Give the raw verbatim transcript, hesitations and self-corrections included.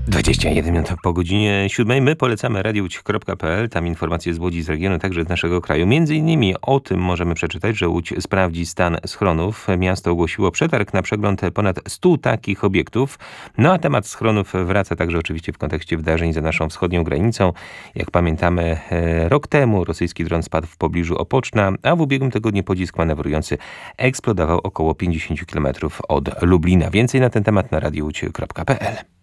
dwadzieścia jeden minut po godzinie siódmej. My polecamy radio łódź kropka p l. Tam informacje z Łodzi, z regionu, także z naszego kraju. Między innymi o tym możemy przeczytać, że Łódź sprawdzi stan schronów. Miasto ogłosiło przetarg na przegląd ponad stu takich obiektów. No a temat schronów wraca także oczywiście w kontekście wydarzeń za naszą wschodnią granicą. Jak pamiętamy, rok temu rosyjski dron spadł w pobliżu Opoczna, a w ubiegłym tygodniu pocisk manewrujący eksplodował około pięćdziesiąt kilometrów od Lublina. Więcej na ten temat na radio łódź kropka p l.